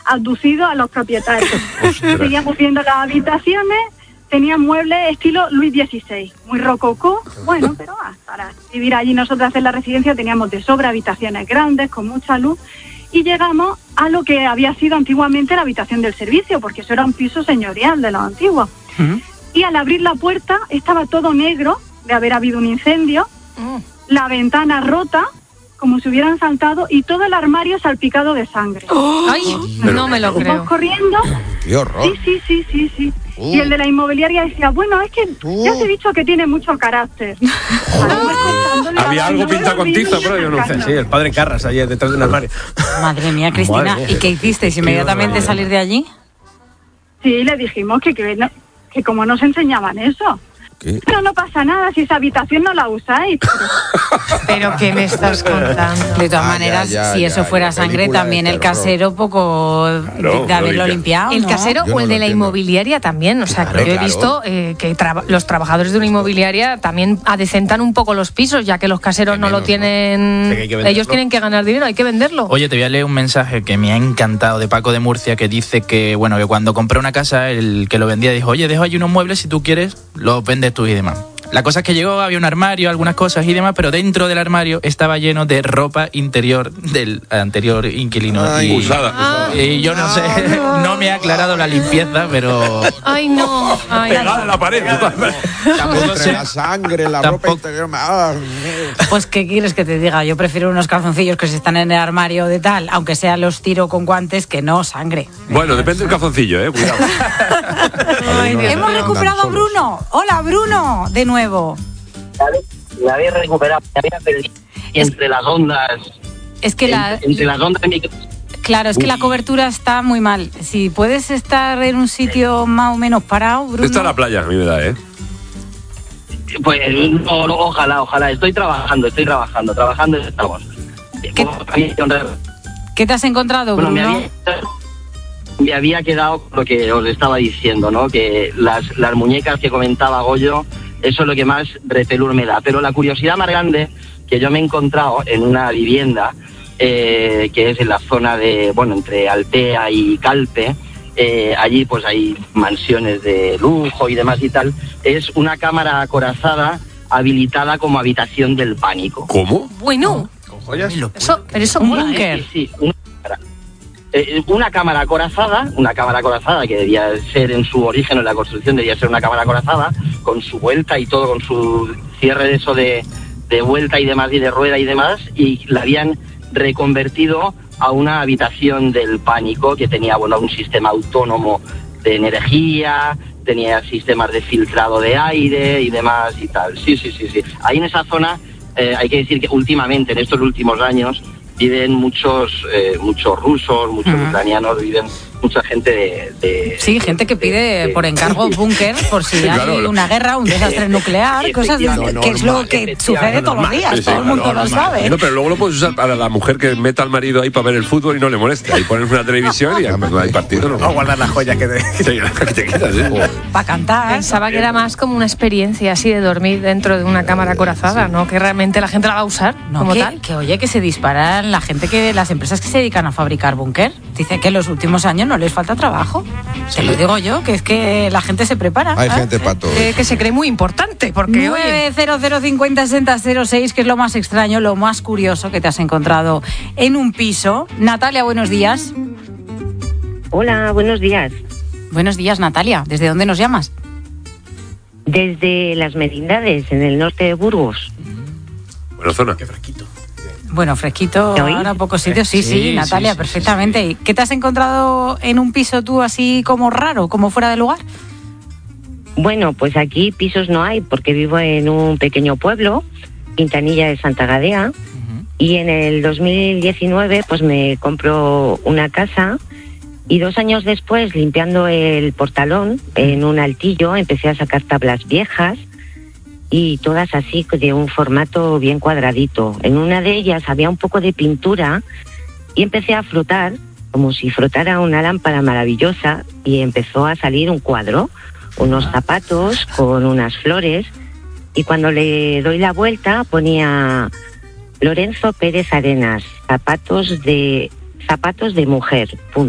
abducido a los propietarios. Seguíamos viendo las habitaciones, tenían muebles estilo Luis XVI, muy rococó, bueno, pero para vivir allí nosotras en la residencia teníamos de sobra habitaciones grandes, con mucha luz, y llegamos a lo que había sido antiguamente la habitación del servicio, porque eso era un piso señorial de los antiguos. Y al abrir la puerta estaba todo negro, de haber habido un incendio, la ventana rota, como si hubieran saltado, y todo el armario salpicado de sangre. ¡Ay! No me lo creo. Corriendo. ¡Qué horror! Sí. Y el de la inmobiliaria decía, bueno, es que ya te he dicho que tiene mucho carácter. Había algo pintado con tiza, pero yo no sé. Sí, el padre Carras ayer detrás de un armario. Madre mía, Cristina. Madre mía. ¿Y qué hicisteis? ¿Inmediatamente salir de allí? Sí, le dijimos que como nos enseñaban eso. ¿Qué? Pero no pasa nada si esa habitación no la usáis. ¿Pero qué me estás contando? De todas maneras, si eso fuera sangre, también el casero poco de haberlo limpiado, El ¿no? casero Yo o el no de lo la entiendo. inmobiliaria también. O sea, Claro, que yo he claro. visto que los trabajadores de una inmobiliaria también adecentan un poco los pisos, ya que los caseros no lo tienen. Sí, que hay que venderlo. Ellos tienen que ganar dinero, hay que venderlo. Oye, te voy a leer un mensaje que me ha encantado de Paco de Murcia, que dice que, bueno, que cuando compré una casa, el que lo vendía dijo, oye, dejo allí unos muebles, si tú quieres, los vendes tú y demás. La cosa es que llegó, había un armario, algunas cosas y demás, pero dentro del armario estaba lleno de ropa interior del anterior inquilino. Ay. Usada. Y yo no sé, no me ha aclarado la limpieza, pero Ay, no. Ay, Pegada en la pared. tampoco Entre sé. la sangre, la Tampoco- ropa interior. Pues, ¿qué quieres que te diga? Yo prefiero unos calzoncillos que se están en el armario de tal, aunque sea los tiro con guantes, que no sangre. Bueno, depende del calzoncillo, cuidado. Ay, Dios Hemos mío. recuperado a Bruno. Hola, Bruno, de nuevo. La había recuperado, me había perdido entre las ondas. Es que Entre las ondas de micro. Claro, es que la cobertura está muy mal. Si puedes estar en un sitio más o menos parado, Bruno. Esta es la playa, a mí me da, Pues no, ojalá. Estoy trabajando estamos. ¿Qué te has encontrado, Bueno, Bruno? me había quedado con lo que os estaba diciendo, ¿no? Que las muñecas que comentaba Goyo, eso es lo que más repelús me da. Pero la curiosidad más grande que yo me he encontrado en una vivienda, que es en la zona de, bueno, entre Altea y Calpe, allí pues hay mansiones de lujo y demás y tal, es una cámara acorazada habilitada como habitación del pánico. ¿Cómo? Bueno, ¿Con joyas? pero eso Un mola, ¿eh? búnker. Sí, una cámara acorazada que debía ser en su origen, en la construcción debía ser una cámara acorazada, con su vuelta y todo, con su cierre de eso de vuelta y demás, y de rueda y demás, y la habían reconvertido a una habitación del pánico que tenía, bueno, un sistema autónomo de energía, tenía sistemas de filtrado de aire y demás y tal. Sí. Ahí en esa zona hay que decir que últimamente, en estos últimos años, viven muchos rusos, muchos ucranianos, viven mucha gente de Sí, gente que pide por encargo búnker por si Claro, hay una guerra, un desastre nuclear, cosas de, efectivamente. que es lo que sucede todos los días, Sí, todo el mundo lo normal. sabe. No, pero luego lo puedes usar para la mujer que meta al marido ahí para ver el fútbol y no le moleste. Ahí pones una televisión y ya no hay partido. No guardar las joyas que te... Que te quitas, Para cantar. Pensaba que era más como una experiencia así de dormir dentro de una cámara acorazada, ¿no? Que realmente la gente la va a usar No, como que, tal. que oye, que se disparan las empresas que se dedican a fabricar búnker. Dicen que en los últimos años no les falta trabajo. Te lo digo yo, que es que la gente se prepara. Hay gente para todo. Que se cree muy importante, porque oye, 900506006, que es lo más extraño, lo más curioso que te has encontrado en un piso. Natalia, buenos días. Hola, buenos días. Buenos días, Natalia. ¿Desde dónde nos llamas? Desde Las Merindades, en el norte de Burgos. Buena zona. Qué fresquito. Bueno, fresquito, ¿Me oís? ahora pocos sitios. Sí, Natalia, perfectamente. ¿Y qué te has encontrado en un piso tú así como raro, como fuera de lugar? Bueno, pues aquí pisos no hay porque vivo en un pequeño pueblo, Quintanilla de Santa Gadea, y en el 2019 pues me compro una casa y 2 años después, limpiando el portalón en un altillo, empecé a sacar tablas viejas y todas así de un formato bien cuadradito. En una de ellas había un poco de pintura y empecé a frotar como si frotara una lámpara maravillosa y empezó a salir un cuadro, unos zapatos con unas flores, y cuando le doy la vuelta ponía Lorenzo Pérez Arenas, zapatos de mujer, punto.